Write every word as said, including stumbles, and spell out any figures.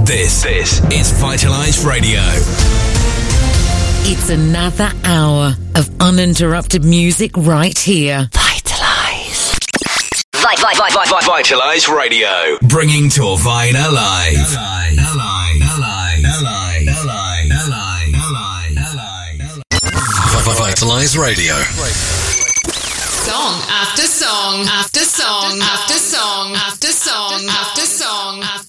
This, this is Vitalize Radio. It's another hour of uninterrupted music right here. Vitalize. Vi- vi- vi- vi- vi- Vitalize Radio. Bringing Torvine alive. Alive. Alive. Alive. Alive. Alive. Alive. Alive. Alive. Vitalize Radio. Song after song after song after song after song after song after